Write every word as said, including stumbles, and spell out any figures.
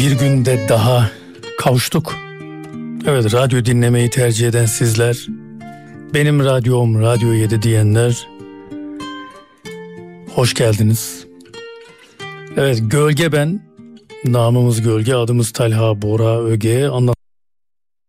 Bir günde daha kavuştuk. Evet, radyo dinlemeyi tercih eden sizler, benim radyom Radyo yedi diyenler, hoş geldiniz. Evet, Gölge ben, namımız Gölge, adımız Talha Bora Öge. Anlat